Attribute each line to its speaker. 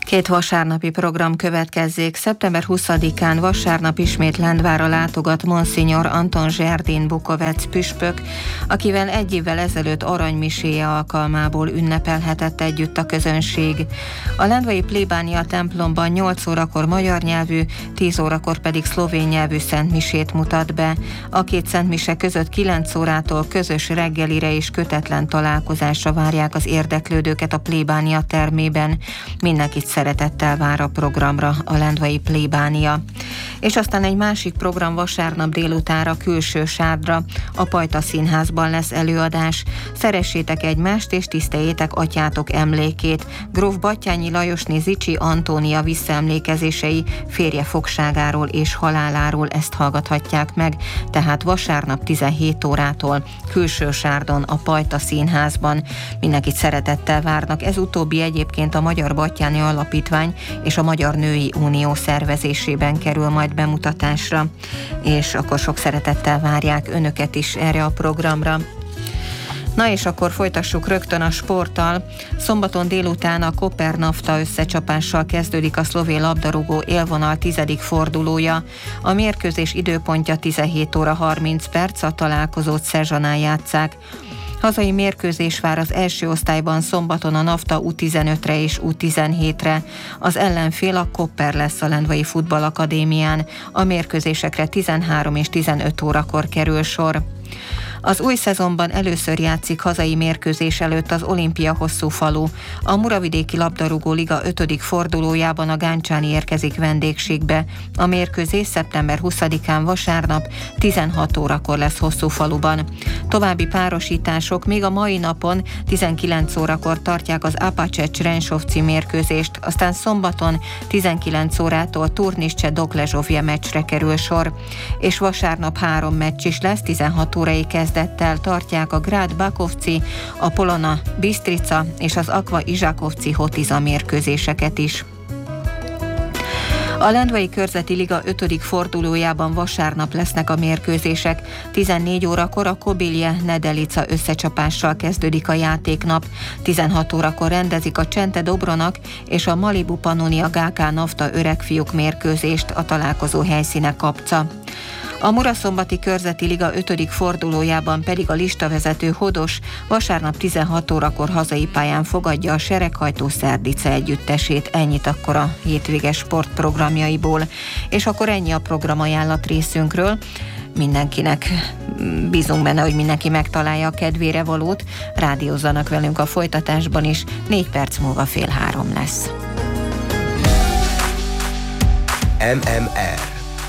Speaker 1: Két vasárnapi program következzék. Szeptember 20-án vasárnap ismét Lendvárra látogat Monsignor Anton Zserdin Bukovec püspök, akivel egy évvel ezelőtt aranymiséje alkalmából ünnepelhetett együtt a közönség. A lendvai plébánia templomban 8 órakor magyar nyelvű, 10 órakor pedig szlovén nyelvű szentmisét mutat be. A két szentmise között 9 órától közös reggelire és kötetlen találkozásra várják az érdeklődőket a plébánia termében. Mindenkit szeretettel vár a programra a lendvai plébánia. És aztán egy másik program vasárnap délutánra Külső Sárdra, a Pajta Színházban lesz előadás. Szeressétek egymást és tiszteljétek atyátok emlékét. Gróf Batthyányi Lajosné Zichy Antónia visszaemlékezései férje fogságáról és haláláról, ezt hallgathatják meg, tehát vasárnap 17 órától Külső Sárdon a Pajta Színházban. Mindenkit szeretettel várnak, ez utóbbi egyébként a Magyar Batthyáni Alapítvány és a Magyar Női Unió szervezésében kerül majd bemutatásra, és akkor sok szeretettel várják önöket is erre a programra. Na és akkor folytassuk rögtön a sporttal. Szombaton délután a Koper Nafta összecsapással kezdődik a szlovén labdarúgó élvonal 10. fordulója. A mérkőzés időpontja 17 óra 30 perc, a találkozót Szezsanán játsszák. Hazai mérkőzés vár az első osztályban szombaton a Nafta U15-re és U17-re. Az ellenfél a Koper lesz a Lendvai Futballakadémián. A mérkőzésekre 13 és 15 órakor kerül sor. Az új szezonban először játszik hazai mérkőzés előtt az Olimpia Hosszúfalu. A Muravidéki Labdarúgó Liga 5. fordulójában a Gáncsáni érkezik vendégségbe. A mérkőzés szeptember 20-án vasárnap 16 órakor lesz Hosszúfaluban. További párosítások még a mai napon 19 órakor tartják az Apache Crenšovci mérkőzést, aztán szombaton 19 órától Turnišče Dokležovje meccsre kerül sor. És vasárnap 3 meccs is lesz, 16 órai kezdettel tartják a Grád Bakovci, a Polona Bistrica és az Akva Izsakovci Hotiza mérkőzéseket is. A Lendvai Körzeti Liga 5. fordulójában vasárnap lesznek a mérkőzések. 14 órakor a Kobilje Nedelica összecsapással kezdődik a játéknap. 16 órakor rendezik a Csente Dobronak és a Malibu Pannonia GK Nafta öregfiúk mérkőzést, a találkozó helyszíne Kapca. A Muraszombati Körzeti Liga 5. fordulójában pedig a listavezető Hodos vasárnap 16 órakor hazai pályán fogadja a Sereghajtó Szerdice együttesét. Ennyit akkor a hétvége sportprogramjaiból. És akkor ennyi a programajánlat részünkről. Mindenkinek bízunk benne, hogy mindenki megtalálja a kedvére valót. Rádiózzanak velünk a folytatásban is. 4 perc múlva 14:30 lesz.
Speaker 2: MMR